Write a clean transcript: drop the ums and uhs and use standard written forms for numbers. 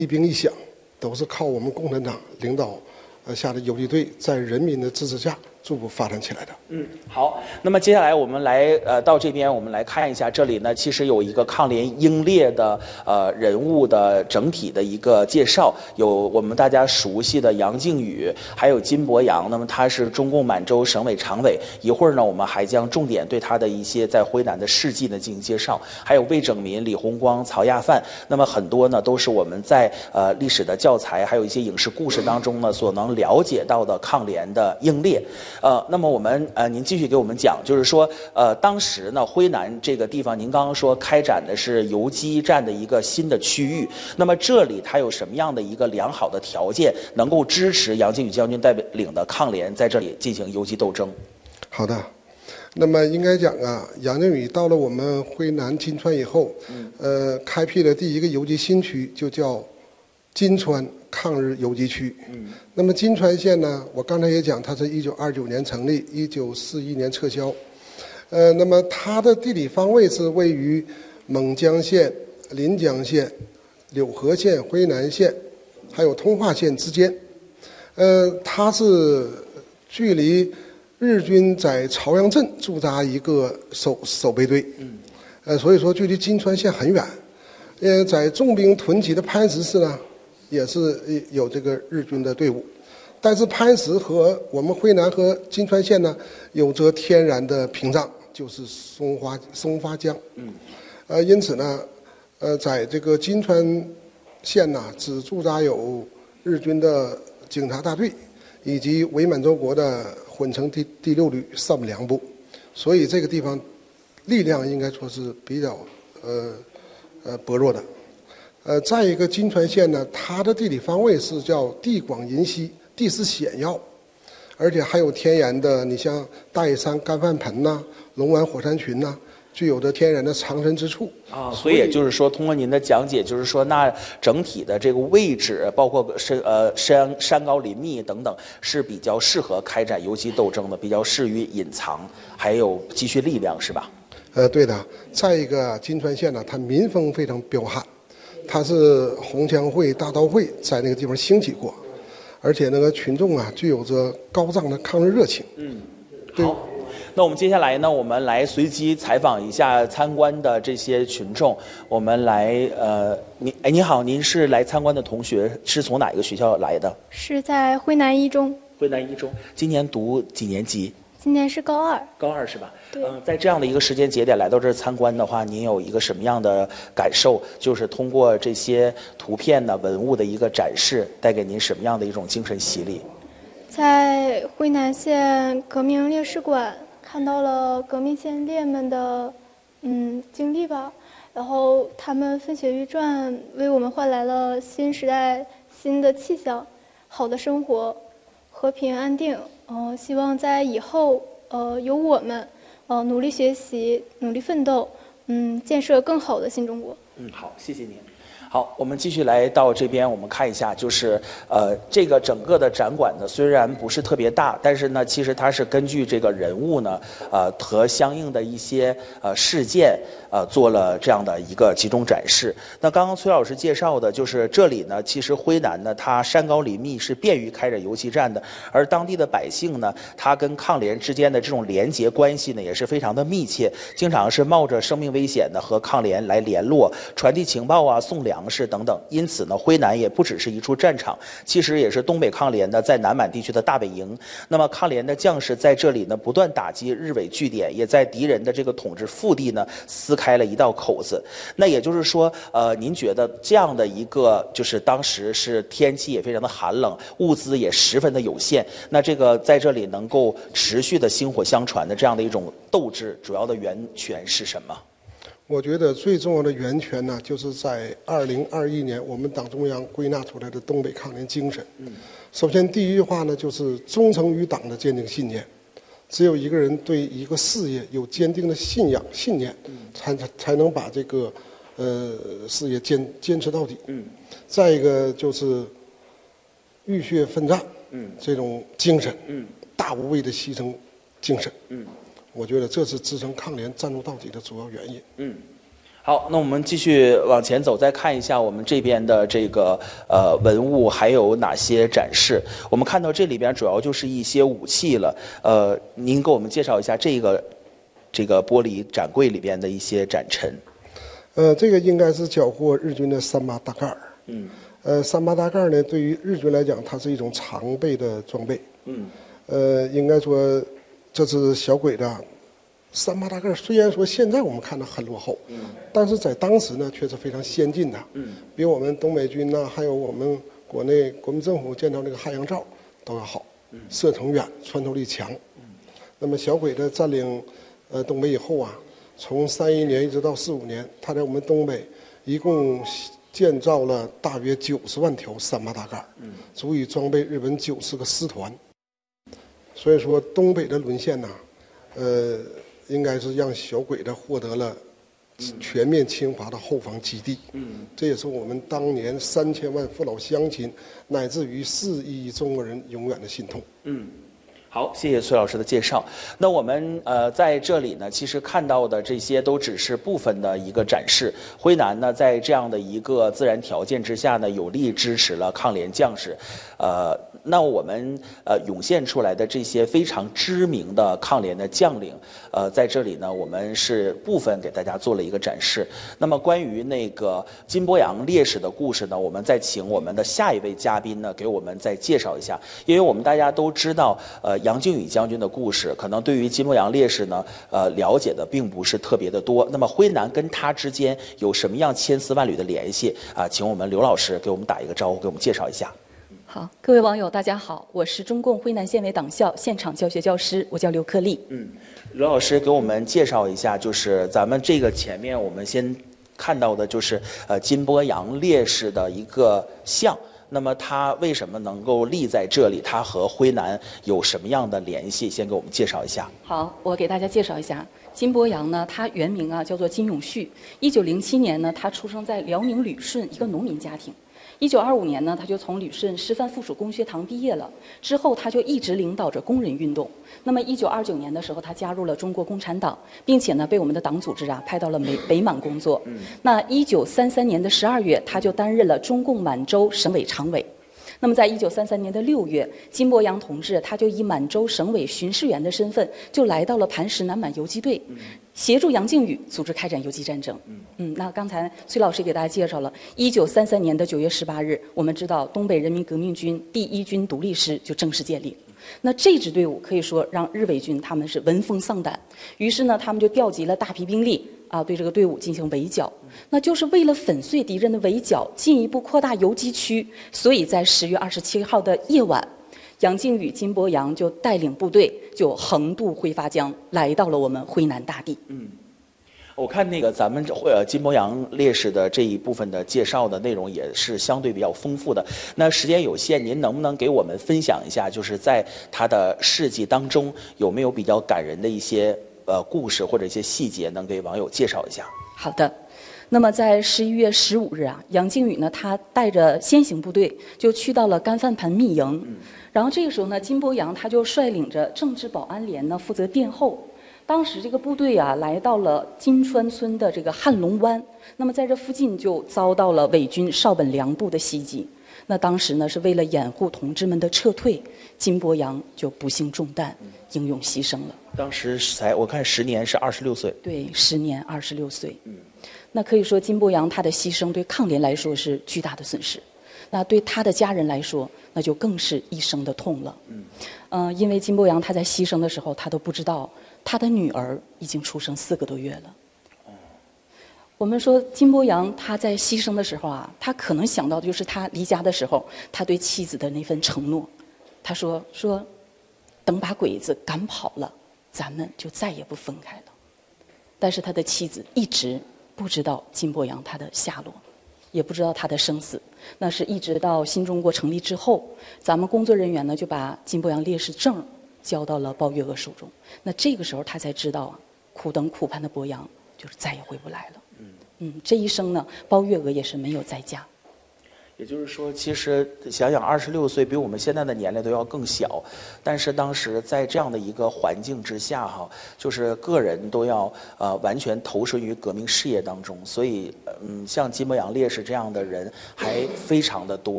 一兵一饷，都是靠我们共产党领导下的游击队在人民的支持下逐步发展起来的。 好，那么接下来我们来到这边，我们来看一下，这里呢其实有一个抗联英烈的人物的整体的一个介绍，有我们大家熟悉的杨靖宇，还有金伯阳，那么他是中共满洲省委常委。一会儿呢，我们还将重点对他的一些在徽南的事迹呢进行介绍，还有魏拯民、李红光、曹亚范，那么很多呢都是我们在历史的教材还有一些影视故事当中呢所能了解到的抗联的英烈。那么我们您继续给我们讲，就是说当时呢徽南这个地方，您刚刚说开展的是游击战的一个新的区域，那么这里它有什么样的一个良好的条件，能够支持杨靖宇将军带领的抗联在这里进行游击斗争？ 好的，那么应该讲啊，杨靖宇到了我们徽南金川以后，开辟了第一个游击新区，就叫金川抗日游击区。那么金川县呢，我刚才也讲，它是1929年成立，1941年撤销。那么它的地理方位是位于勐江县、临江县、柳河县、徽南县，还有通化县之间。它是距离日军在朝阳镇驻扎一个守备队。所以说距离金川县很远。在重兵屯集的潘石市呢，也是有这个日军的队伍，但是潘石和我们徽南和金川县呢有着天然的屏障，就是松花江。因此呢，在这个金川县呢，只驻扎有日军的警察大队以及伪满洲国的混成第6旅上部2部，所以这个地方力量应该说是比较薄弱的。再一个，金川县呢，它的地理方位是叫地广人稀，地势险要，而且还有天然的，你像大野山干饭盆呐、龙湾火山群呐，具有着天然的藏身之处。 所以也就是说，通过您的讲解，就是说，那整体的这个位置，包括山高林密等等，是比较适合开展游击斗争的，比较适于隐藏，还有积蓄力量，是吧？ 对的。再一个，金川县呢，它民风非常彪悍。它是红枪会、大刀会在那个地方兴起过，而且那个群众啊，具有着高涨的抗日热情。 好，那我们接下来呢，我们来随机采访一下参观的这些群众。我们来你好，您是来参观的同学，是从哪一个学校来的？ 是在徽南一中。 徽南一中，今年读几年级？ 今年是高2。 高2是吧？ 对。 在这样的一个时间节点来到这儿参观的话，您有一个什么样的感受？就是通过这些图片呢、文物的一个展示，带给您什么样的一种精神洗礼？ 在徽南县革命烈士馆看到了革命先烈们的经历吧，然后他们奋血欲战，为我们换来了新时代新的气象、好的生活、和平安定。希望在以后由我们努力学习、努力奋斗，建设更好的新中国。 好，谢谢您。好，我们继续来到这边，我们看一下，就是这个整个的展馆呢，虽然不是特别大，但是呢，其实它是根据这个人物呢，和相应的一些事件，做了这样的一个集中展示。那刚刚崔老师介绍的，就是这里呢，其实徽南呢，它山高林密，是便于开展游击战的，而当地的百姓呢，他跟抗联之间的这种连结关系呢，也是非常的密切，经常是冒着生命危险的和抗联来联络、传递情报啊、送粮食等等。因此呢，徽南也不只是一处战场，其实也是东北抗联的在南满地区的大本营。那么抗联的将士在这里呢，不断打击日伪据点，也在敌人的这个统治腹地呢撕开了一道口子。那也就是说，您觉得这样的一个，就是当时是天气也非常的寒冷，物资也十分的有限，那这个在这里能够持续的薪火相传的这样的一种斗志，主要的源泉是什么？ 我觉得最重要的源泉呢，就是在2021年我们党中央归纳出来的东北抗联精神。首先第一句话呢，就是忠诚于党的坚定信念。只有一个人对一个事业有坚定的信念，才能把这个事业坚持到底。再一个就是浴血奋战，这种精神，大无畏的牺牲精神，我觉得这是支撑抗联战斗到底的主要原因。 好，那我们继续往前走，再看一下我们这边的这个文物还有哪些展示。我们看到这里边主要就是一些武器了。您给我们介绍一下这个玻璃展柜里边的一些展陈。 这个应该是缴获日军的388大盖儿。388大盖儿呢，对于日军来讲，它是一种常备的装备。应该说，这是小鬼的。388大盖儿虽然说现在我们看到很落后，但是在当时呢却是非常先进的，比我们东北军呐，还有我们国内国民政府见到那个汉阳造都要好，射程远，穿透力强。那么小鬼子占领东北以后啊，从31年一直到45年，他在我们东北一共建造了大约90万条388大盖儿，足以装备日本90个师团。所以说东北的沦陷呐，应该是让小鬼子获得了全面清伐的后方基地。这也是我们当年3000万父老乡亲，乃至于4亿中国人永远的心痛。 好，谢谢崔老师的介绍。那我们在这里呢，其实看到的这些都只是部分的一个展示。辉南呢，在这样的一个自然条件之下呢，有力支持了抗联将士。那我们涌现出来的这些非常知名的抗联的将领，在这里呢，我们是部分给大家做了一个展示。那么关于那个金波阳烈士的故事呢，我们再请我们的下一位嘉宾呢，给我们再介绍一下。因为我们大家都知道，杨靖宇将军的故事，可能对于金波阳烈士呢，了解的并不是特别的多。那么辉南跟他之间有什么样千丝万缕的联系啊？请我们刘老师给我们打一个招呼，给我们介绍一下。 好，各位网友，大家好，我是中共辉南县委党校现场教学教师，我叫刘克丽。 刘老师给我们介绍一下，就是咱们这个前面我们先看到的就是金波阳烈士的一个像。那么他为什么能够立在这里？他和辉南有什么样的联系？先给我们介绍一下。 好，我给大家介绍一下。金波阳呢，他原名啊叫做金永旭。1907年呢，他出生在辽宁旅顺一个农民家庭。1925年呢，他就从旅顺师范附属工学堂毕业了。之后，他就一直领导着工人运动。那么，1929年的时候，他加入了中国共产党，并且呢，被我们的党组织啊派到了北满工作。那1933年的12月，他就担任了中共满洲省委常委。那么，在1933年的6月，金波阳同志他就以满洲省委巡视员的身份，就来到了磐石南满游击队，协助杨靖宇组织开展游击战争。那刚才崔老师给大家介绍了，1933年的9月18日，我们知道东北人民革命军第1军独立师就正式建立。那这支队伍可以说让日伪军他们是闻风丧胆，于是呢，他们就调集了大批兵力啊，对这个队伍进行围剿。那就是为了粉碎敌人的围剿，进一步扩大游击区。所以在10月27号的夜晚，杨靖宇、金波阳就带领部队就横渡挥发江，来到了我们辉南大地。 我看那个咱们金波阳烈士的这一部分的介绍的内容也是相对比较丰富的。那时间有限，您能不能给我们分享一下，就是在他的事迹当中有没有比较感人的一些故事或者一些细节，能给网友介绍一下？ 好的。那么在11月15日啊，杨靖宇呢，他带着先行部队就去到了干饭盘密营。然后这个时候呢，金波阳他就率领着政治保安连呢负责殿后。当时这个部队啊来到了金川村的这个汉龙湾，那么在这附近就遭到了伪军邵本良部的袭击。那当时呢是为了掩护同志们的撤退，金波阳就不幸中弹，英勇牺牲了。 当时我看时年是26岁。 对，时年26岁。那可以说金波阳他的牺牲对抗联来说是巨大的损失，那对他的家人来说那就更是一生的痛了。因为金波阳他在牺牲的时候，他都不知道他的女儿已经出生4个多月了。我们说金波阳他在牺牲的时候啊，他可能想到的就是他离家的时候，他对妻子的那份承诺。他说等把鬼子赶跑了，咱们就再也不分开了。但是他的妻子一直不知道金波阳他的下落，也不知道他的生死。那是一直到新中国成立之后，咱们工作人员呢就把金波阳烈士证交到了包月娥手中。那这个时候他才知道啊，苦等苦盼的波阳就是再也回不来了。这一生呢，包月娥也是没有再嫁。 也就是说，其实想想26岁比我们现在的年龄都要更小，但是当时在这样的一个环境之下哈，就是个人都要完全投身于革命事业当中，所以像金博洋烈士这样的人还非常的多。